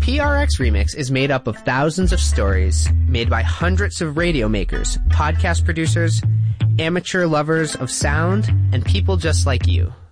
PRX Remix is made up of thousands of stories made by hundreds of radio makers, podcast producers, amateur lovers of sound, and people just like you.